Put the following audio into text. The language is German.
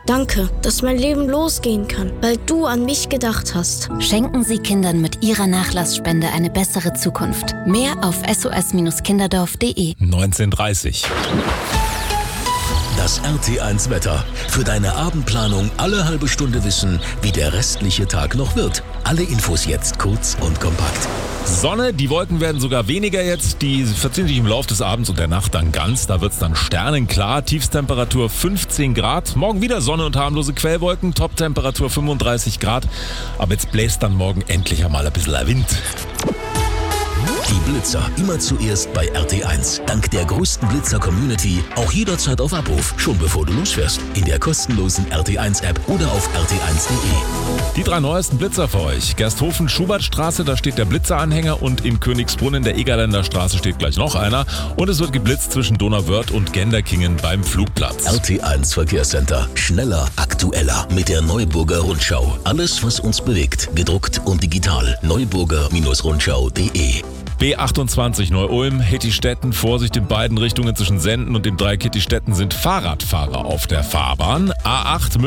Danke, dass mein Leben losgehen kann, weil du an mich gedacht hast. Schenken Sie Kindern mit Ihrer Nachlassspende eine bessere Zukunft. Mehr auf sos-kinderdorf.de. 19:30. Das RT1 Wetter. Für deine Abendplanung alle halbe Stunde wissen, wie der restliche Tag noch wird. Alle Infos jetzt kurz und kompakt. Sonne, die Wolken werden sogar weniger jetzt, die verziehen sich im Laufe des Abends und der Nacht dann ganz. Da wird es dann sternenklar, Tiefstemperatur 15 Grad. Morgen wieder Sonne und harmlose Quellwolken, Toptemperatur 35 Grad. Aber jetzt bläst dann morgen endlich einmal ein bisschen Wind. Die Blitzer immer zuerst bei RT1. Dank der größten Blitzer-Community auch jederzeit auf Abruf, schon bevor du losfährst. In der kostenlosen RT1-App oder auf rt1.de. Die 3 neuesten Blitzer für euch. Gersthofen-Schubertstraße, da steht der Blitzeranhänger und in Königsbrunn der Egerländer Straße steht gleich noch einer. Und es wird geblitzt zwischen Donauwörth und Genderkingen beim Flugplatz. RT1 Verkehrscenter. Schneller, aktueller mit der Neuburger Rundschau. Alles, was uns bewegt. Gedruckt und digital. Neuburger-Rundschau.de. B28 Neu-Ulm, Hittistetten, Vorsicht in beiden Richtungen zwischen Senden und dem Dreieck Hittistetten sind Fahrradfahrer auf der Fahrbahn. A8